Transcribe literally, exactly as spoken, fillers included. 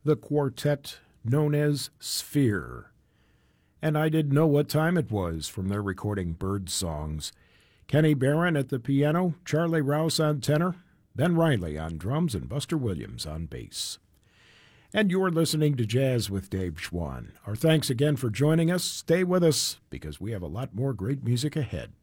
the quartet known as Sphere. And I didn't know what time it was from their recording Bird Songs. Kenny Barron at the piano, Charlie Rouse on tenor, Ben Riley on drums, and Buster Williams on bass. And you're listening to Jazz with Dave Schwann. Our thanks again for joining us. Stay with us because we have a lot more great music ahead.